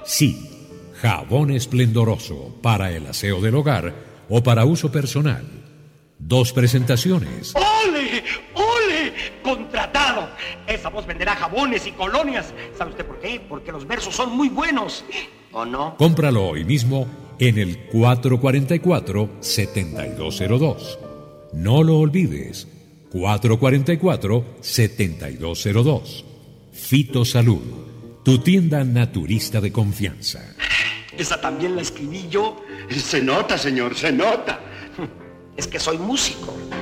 Sí, jabón esplendoroso para el aseo del hogar o para uso personal. 2 presentaciones. ¡Ole! ¡Ole! ¡Contratado! Esa voz venderá jabones y colonias. ¿Sabe usted por qué? Porque los versos son muy buenos. ¿O no? Cómpralo hoy mismo en el 444-7202. No lo olvides. 444-7202. Fitosalud, tu tienda naturista de confianza. Esa también la escribí yo. Se nota, señor, se nota. Es que soy músico.